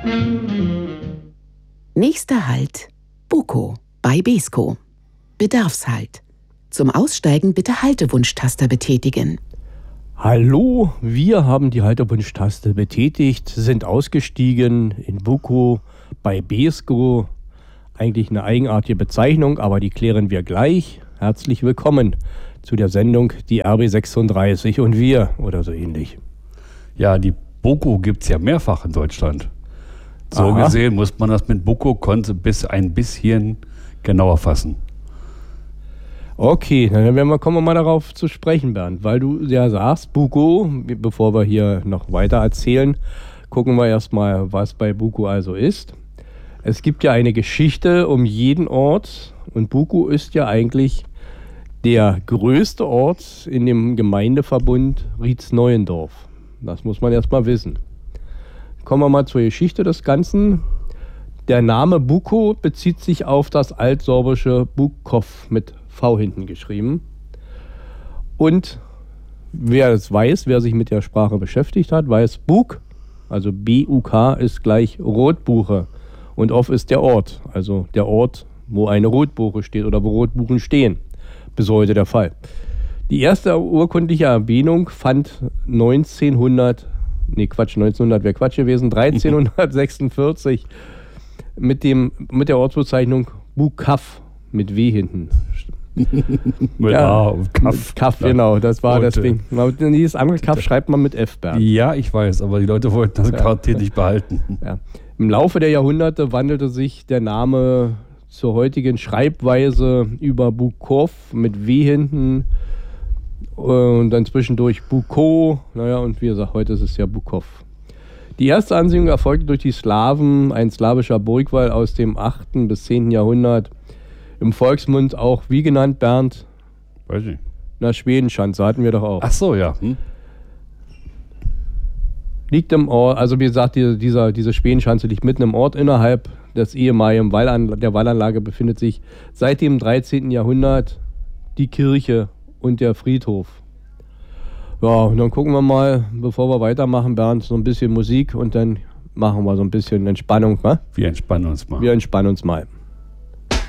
Nächster Halt, Buko bei Beeskow. Bedarfshalt. Zum Aussteigen bitte Haltewunschtaste betätigen. Hallo, wir haben die Haltewunschtaste betätigt, sind ausgestiegen in Buko bei Beeskow. Eigentlich eine eigenartige Bezeichnung, aber die klären wir gleich. Herzlich willkommen zu der Sendung Die RB36 und wir oder so ähnlich. Ja, die Buko gibt es ja mehrfach in Deutschland. So gesehen muss man das mit Buko ein bisschen genauer fassen. Okay, dann kommen wir mal darauf zu sprechen, Bernd, weil du ja sagst, Buko, bevor wir hier noch weiter erzählen, gucken wir erstmal, was bei Buko also ist. Es gibt ja eine Geschichte um jeden Ort und Buko ist ja eigentlich der größte Ort in dem Gemeindeverbund Rietzneuendorf. Das muss man erstmal wissen. Kommen wir mal zur Geschichte des Ganzen. Der Name Buko bezieht sich auf das altsorbische Bukow mit V hinten geschrieben. Und wer es weiß, wer sich mit der Sprache beschäftigt hat, weiß, Buk, also B-U-K, ist gleich Rotbuche. Und Off ist der Ort, also der Ort, wo eine Rotbuche steht oder wo Rotbuchen stehen. Bis heute der Fall. Die erste urkundliche Erwähnung fand 1346 mit der Ortsbezeichnung Bukaw mit W hinten. Mit A und Kaff. Kaff, genau, das war das Ding. Dieses andere Kaff schreibt man mit F, Bernd. Ja, ich weiß, aber die Leute wollten das garantiert nicht behalten. Ja. Im Laufe der Jahrhunderte wandelte sich der Name zur heutigen Schreibweise über Bukow mit W hinten und dann zwischendurch Buko. Naja, und wie gesagt, heute ist es ja Bukow. Die erste Ansiedlung erfolgte durch die Slawen, ein slawischer Burgwall aus dem 8. bis 10. Jahrhundert. Im Volksmund auch, wie genannt, Bernd? Weiß ich. Na, Schwedenschanze hatten wir doch auch. Ach so, ja. Liegt im Ort, also wie gesagt, diese Schwedenschanze liegt mitten im Ort. Innerhalb des ehemaligen der Wallanlage befindet sich seit dem 13. Jahrhundert die Kirche und der Friedhof. Ja, und dann gucken wir mal, bevor wir weitermachen, Bernd, so ein bisschen Musik und dann machen wir so ein bisschen Entspannung. Ne? Wir entspannen uns mal. Wir entspannen uns mal.